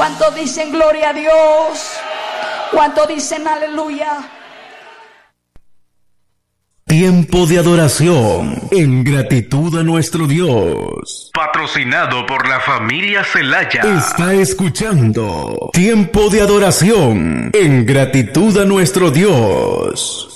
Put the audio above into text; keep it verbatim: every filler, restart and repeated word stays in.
¿Cuántos dicen gloria a Dios? ¿Cuántos dicen aleluya? Tiempo de adoración en gratitud a nuestro Dios. Patrocinado por la familia Celaya. Está escuchando Tiempo de adoración en gratitud a nuestro Dios.